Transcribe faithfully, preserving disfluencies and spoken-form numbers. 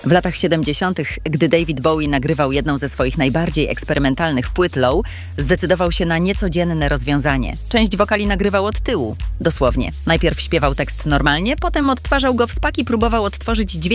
W latach siedemdziesiątych, gdy David Bowie nagrywał jedną ze swoich najbardziej eksperymentalnych płyt Low, zdecydował się na niecodzienne rozwiązanie. Część wokali nagrywał od tyłu. Dosłownie. Najpierw śpiewał tekst normalnie, potem odtwarzał go w spak i próbował odtworzyć dźwięk